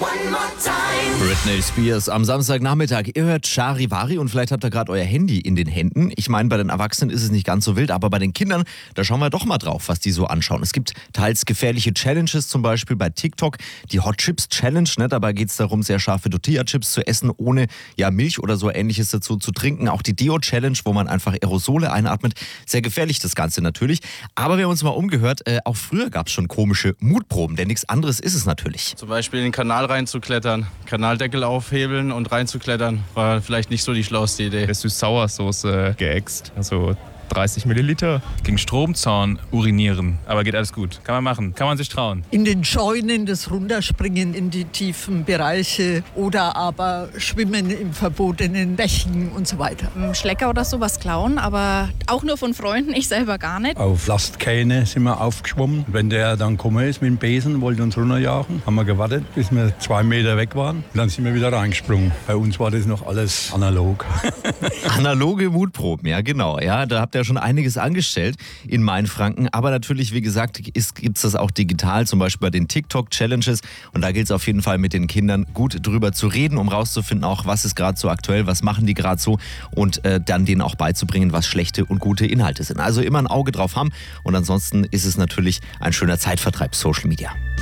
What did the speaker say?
Britney Spears am Samstagnachmittag. Ihr hört Charivari und vielleicht habt ihr gerade euer Handy in den Händen. Ich meine, bei den Erwachsenen ist es nicht ganz so wild, aber bei den Kindern, da schauen wir doch mal drauf, was die so anschauen. Es gibt teils gefährliche Challenges, zum Beispiel bei TikTok, die Hot Chips Challenge. Ne? Dabei geht es darum, sehr scharfe Tortilla-Chips zu essen, ohne Milch oder so Ähnliches dazu zu trinken. Auch die Deo Challenge, wo man einfach Aerosole einatmet. Sehr gefährlich das Ganze natürlich. Aber wir haben uns mal umgehört, auch früher gab es schon komische Mutproben, denn nichts anderes ist es natürlich. Zum Beispiel in den Kanal reinzuklettern, Kanaldeckel aufhebeln und reinzuklettern, war vielleicht nicht so die schlauste Idee. Süß-Sauersoße geäxt, also 30 Milliliter. Gegen Stromzaun urinieren, aber geht alles gut. Kann man machen, kann man sich trauen. In den Scheunen das Runterspringen in die tiefen Bereiche oder aber Schwimmen in verbotenen Bächen und so weiter. Schlecker oder sowas klauen, aber auch nur von Freunden, ich selber gar nicht. Auf Lastkähne sind wir aufgeschwommen. Wenn der dann gekommen ist mit dem Besen, wollte uns runterjagen, haben wir gewartet, bis wir 2 Meter weg waren. Und dann sind wir wieder reingesprungen. Bei uns war das noch alles analog. Analoge Mutproben, ja genau. Ja, da habt ihr schon einiges angestellt in Mainfranken. Aber natürlich, wie gesagt, gibt es das auch digital, zum Beispiel bei den TikTok-Challenges. Und da gilt es auf jeden Fall mit den Kindern gut drüber zu reden, um rauszufinden, auch was ist gerade so aktuell, was machen die gerade so und dann denen auch beizubringen, was schlechte und gute Inhalte sind. Also immer ein Auge drauf haben und ansonsten ist es natürlich ein schöner Zeitvertreib, Social Media.